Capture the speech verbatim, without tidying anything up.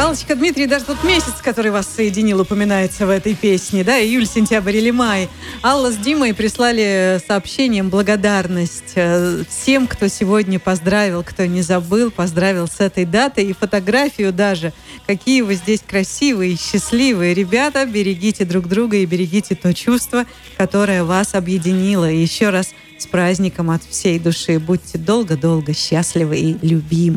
Аллочка, Дмитрий, даже тот месяц, который вас соединил, упоминается в этой песне, да, июль, сентябрь или май. Алла с Димой прислали сообщением благодарность всем, кто сегодня поздравил, кто не забыл, поздравил с этой датой, и фотографию даже. Какие вы здесь красивые, счастливые. Ребята, берегите друг друга и берегите то чувство, которое вас объединило. И еще раз с праздником от всей души. Будьте долго-долго счастливы и любимы.